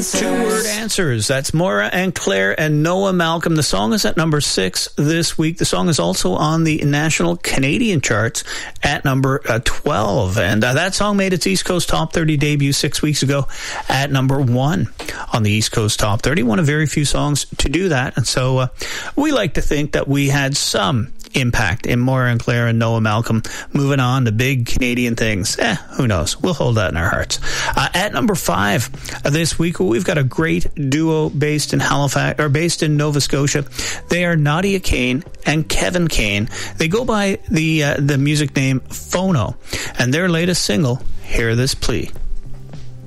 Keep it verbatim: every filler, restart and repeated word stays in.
answers. Two-word answers. That's Moira and Claire and Noah Malcolm. The song is at number six this week. The song is also on the national Canadian charts at number uh, twelve. And uh, that song made its East Coast Top thirty debut six weeks ago at number one on the East Coast Top thirty. One of very few songs to do that. And so uh, we like to think that we had some impact in Moira and Claire and Noah Malcolm moving on to big Canadian things. Eh, who knows? We'll hold that in our hearts. Uh, at number five uh, this week, we've got a great duo based in Halifax, or based in Nova Scotia. They are Nadia Kane and Kevin Kane. They go by the uh, the music name Phono, and their latest single, Hear This Plea.